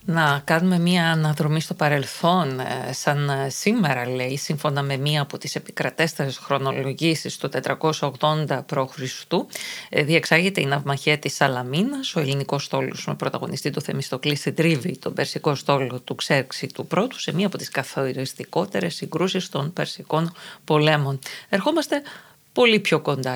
Να κάνουμε μία αναδρομή στο παρελθόν, σαν σήμερα λέει, σύμφωνα με μία από τις επικρατέστερες χρονολογήσεις το 480 π.Χ. Διεξάγεται η ναυμαχία της Σαλαμίνας, ο ελληνικός στόλος με πρωταγωνιστή του Θεμιστοκλή συντρίβει τον περσικό στόλο του Ξέρξη του Πρώτου σε μία από τις καθοριστικότερες συγκρούσεις των περσικών πολέμων. Ερχόμαστε πολύ πιο κοντά,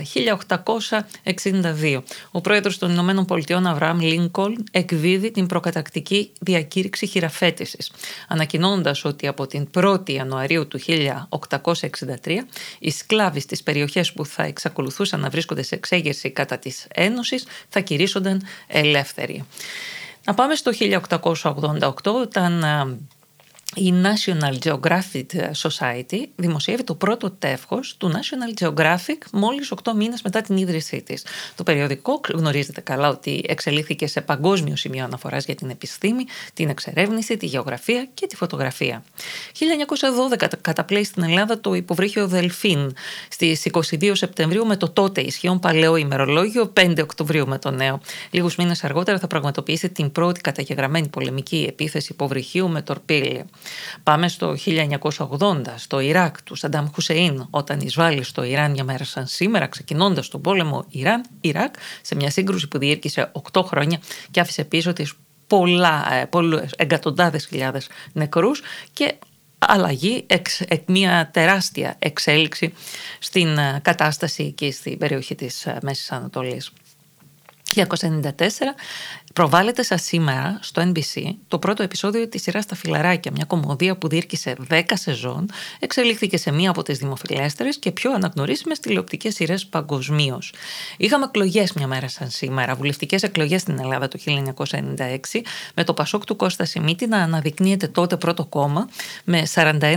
1862. Ο πρόεδρος των Ηνωμένων Πολιτειών Αβραάμ Λίνκολν εκδίδει την προκατακτική διακήρυξη χειραφέτησης, ανακοινώντας ότι από την 1η Ιανουαρίου του 1863 οι σκλάβοι στις περιοχές που θα εξακολουθούσαν να βρίσκονται σε εξέγερση κατά της Ένωσης θα κηρύσσονταν ελεύθεροι. Να πάμε στο 1888, όταν η National Geographic Society δημοσιεύει το πρώτο τεύχος του National Geographic μόλις 8 μήνες μετά την ίδρυσή της. Το περιοδικό γνωρίζετε καλά ότι εξελίχθηκε σε παγκόσμιο σημείο αναφοράς για την επιστήμη, την εξερεύνηση, τη γεωγραφία και τη φωτογραφία. 1912 καταπλέει στην Ελλάδα το υποβρύχιο Δελφίν στις 22 Σεπτεμβρίου με το τότε ισχύον παλαιό ημερολόγιο, 5 Οκτωβρίου με το νέο. Λίγους μήνες αργότερα θα πραγματοποιήσει την πρώτη καταγεγραμμένη πολεμική επίθεση υποβρυχίου με τορπίλια. Πάμε στο 1980, στο Ιράκ του Σαντάμ Χουσεΐν, όταν εισβάλλει στο Ιράν μια μέρα σαν σήμερα, ξεκινώντας τον πόλεμο Ιράν-Ιράκ, σε μια σύγκρουση που διήρκησε 8 χρόνια και άφησε πίσω της εκατοντάδες χιλιάδες νεκρούς και αλλαγή, μια τεράστια εξέλιξη στην κατάσταση εκεί στην περιοχή της Μέσης Ανατολής. 1994 προβάλλεται σαν σήμερα στο NBC το πρώτο επεισόδιο της σειράς «Τα Φιλαράκια», μια κομμωδία που διήρκησε 10 σεζόν, εξελίχθηκε σε μία από τις δημοφιλέστερες και πιο αναγνωρίσιμες τηλεοπτικές σειρές παγκοσμίως. Είχαμε εκλογές μια μέρα σαν σήμερα, βουλευτικές εκλογές στην Ελλάδα το 1996, με το Πασόκ του Κώστα Σιμίτη να αναδεικνύεται τότε πρώτο κόμμα με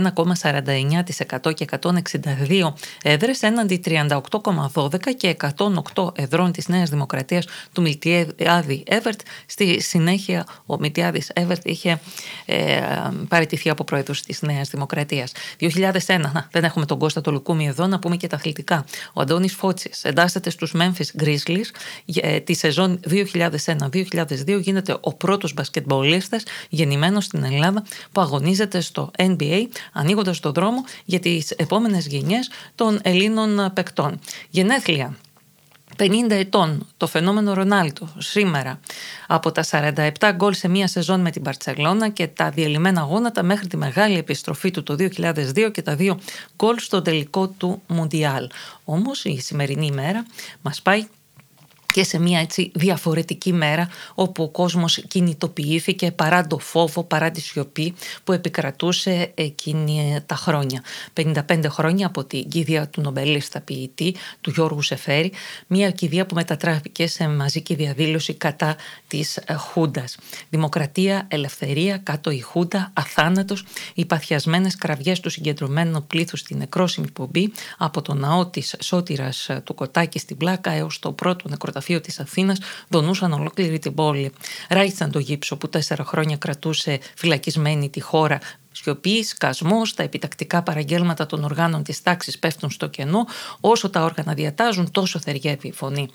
41,49% και 162 έδρες έναντι 38,12% και 108 εδρών της Νέας Δημοκρατίας του Μιλτιάδη Έβερτ. Στη συνέχεια ο Μιλτιάδης Έβερτ είχε παραιτηθεί από πρόεδρος της Νέας Δημοκρατίας. 2001, δεν έχουμε τον Κώστα το Λουκούμι εδώ, να πούμε και τα αθλητικά. Ο Αντώνης Φώτσης εντάσσεται στους Memphis Grizzlies τη σεζόν 2001-2002, γίνεται ο πρώτος μπασκετμπολίστας γεννημένος στην Ελλάδα που αγωνίζεται στο NBA, ανοίγοντας το δρόμο για τις επόμενες γενιές των Ελλήνων παικτών. Γενέθλια 50 ετών, το φαινόμενο Ρονάλντο σήμερα, από τα 47 γκολ σε μία σεζόν με την Μπαρτσελώνα και τα διελειμμένα γόνατα μέχρι τη μεγάλη επιστροφή του το 2002 και τα 2 γκολ στο τελικό του Μουντιάλ. Όμως η σημερινή ημέρα μας πάει και σε μια έτσι διαφορετική μέρα, όπου ο κόσμος κινητοποιήθηκε παρά το φόβο, παρά τη σιωπή που επικρατούσε εκείνη τα χρόνια. 55 χρόνια από την κηδεία του νομπελίστα ποιητή, του Γιώργου Σεφέρη, μια κηδεία που μετατράπηκε σε μαζική διαδήλωση κατά της Χούντας. Δημοκρατία, ελευθερία, κάτω η Χούντα, αθάνατος, οι παθιασμένες κραυγές του συγκεντρωμένου πλήθους στην νεκρόσιμη πομπή, από το ναό της Σώτηρας του Κωτάκη στην Πλάκα έως το πρώτο νεκροταφείο της Αθήνας, δονούσαν ολόκληρη την πόλη. Ράγισαν το γύψο που 4 χρόνια κρατούσε φυλακισμένη τη χώρα. Σιωπή, σκασμός, τα επιτακτικά παραγγέλματα των οργάνων της τάξης πέφτουν στο κενό. Όσο τα όργανα διατάζουν, τόσο θεριεύει η φωνή.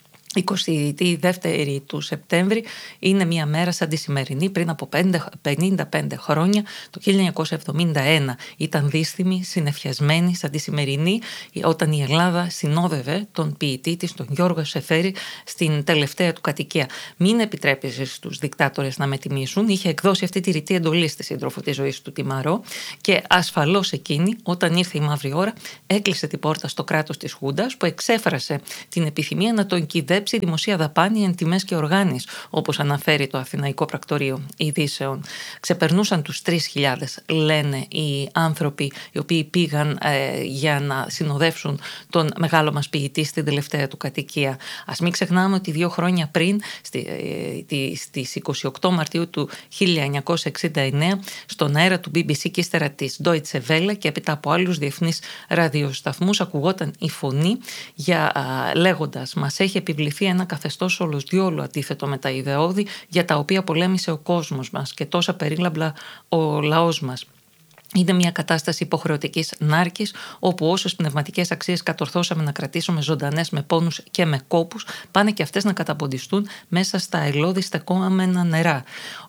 22η του Σεπτέμβρη είναι μια μέρα σαν τη σημερινή. Πριν από 55 χρόνια, το 1971, ήταν δύστημη, συννεφιασμένη σαν τη σημερινή, όταν η Ελλάδα συνόδευε τον ποιητή της, τον Γιώργο Σεφέρη, στην τελευταία του κατοικία. Μην επιτρέπεις στους δικτάτορες να με τιμήσουν. Είχε εκδώσει αυτή τη ρητή εντολή στη σύντροφο της ζωής του, τη Μαρό, και ασφαλώς εκείνη, όταν ήρθε η μαύρη ώρα, έκλεισε την πόρτα στο κράτος της Χούντας, που εξέφρασε την επιθυμία να τον κυδέψει δημοσία δαπάνη εν τιμές και οργάνης, όπως αναφέρει το Αθηναϊκό Πρακτορείο Ειδήσεων. Ξεπερνούσαν τους 3.000, λένε οι άνθρωποι οι οποίοι πήγαν για να συνοδεύσουν τον μεγάλο μας ποιητή στην τελευταία του κατοικία. Ας μην ξεχνάμε ότι 2 χρόνια πριν, στις 28 Μαρτίου του 1969, στον αέρα του BBC και ύστερα της Deutsche Welle και έπειτα από άλλους διεθνείς ραδιοσταθμούς, ακουγόταν η φωνή λέγοντας «Μας έχει επιβληθεί ένα καθεστώς όλος διόλου αντίθετο με τα ιδεώδη για τα οποία πολέμησε ο κόσμος μας και τόσα περίλαμπλα ο λαός μας». Είναι μια κατάσταση υποχρεωτικής νάρκης, όπου όσες πνευματικές αξίες κατορθώσαμε να κρατήσουμε ζωντανές με πόνους και με κόπους, πάνε και αυτές να καταποντιστούν μέσα στα ελώδη στεκόμενα νερά.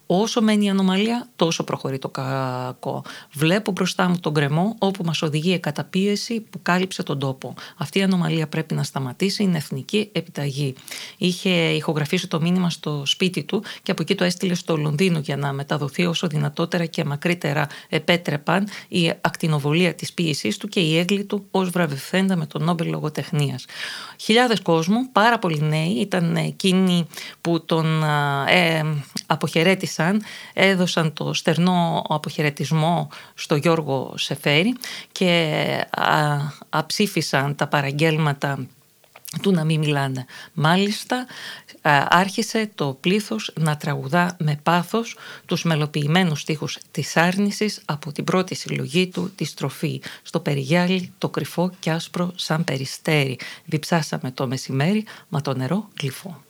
Όσο μένει η ανομαλία, τόσο προχωρεί το κακό. Βλέπω μπροστά μου τον γκρεμό όπου μας οδηγεί η καταπίεση που κάλυψε τον τόπο. Αυτή η ανομαλία πρέπει να σταματήσει, είναι εθνική επιταγή. Είχε ηχογραφήσει το μήνυμα στο σπίτι του και από εκεί το έστειλε στο Λονδίνο για να μεταδοθεί όσο δυνατότερα και μακρύτερα επέτρεπαν η ακτινοβολία της ποίησής του και η έγκλη του ως βραβευθέντα με τον Νόμπελ Λογοτεχνίας. Χιλιάδες κόσμου, πάρα πολλοί νέοι, ήταν εκείνοι που τον αποχαιρέτησαν, έδωσαν το στερνό αποχαιρετισμό στο Γιώργο Σεφέρη και αψήφισαν τα παραγγέλματα του να μην μιλάνε. Μάλιστα άρχισε το πλήθος να τραγουδά με πάθος τους μελοποιημένους στίχους της άρνησης από την πρώτη συλλογή του, τη στροφή «Στο περιγιάλι το κρυφό κι άσπρο σαν περιστέρι, διψάσαμε το μεσημέρι, μα το νερό γλυφό».